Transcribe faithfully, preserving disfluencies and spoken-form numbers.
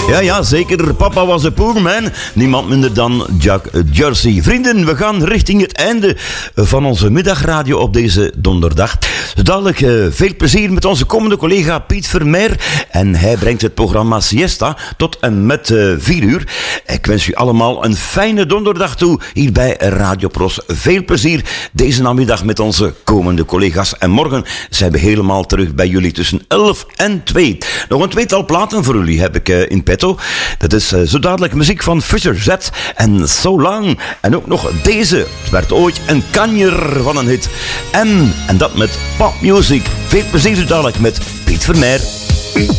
Ja, ja, zeker. Papa was een poor man. Niemand minder dan Jack Jersey. Vrienden, we gaan richting het einde van onze middagradio op deze donderdag. Dus dadelijk uh, veel plezier met onze komende collega Piet Vermeer. En hij brengt het programma Siesta tot en met uh, vier uur. Ik wens u allemaal een fijne donderdag toe hier bij Radio Pros. Veel plezier deze namiddag met onze komende collega's. En morgen zijn we helemaal terug bij jullie tussen elf en twee. Nog een tweetal platen voor jullie heb ik uh, in petto. Dat is uh, zo dadelijk muziek van Fisher Z en So Long. En ook nog deze. Het werd ooit een kanjer van een hit. En, en dat met popmuziek. Veel plezier zo dadelijk met Piet Vermeer.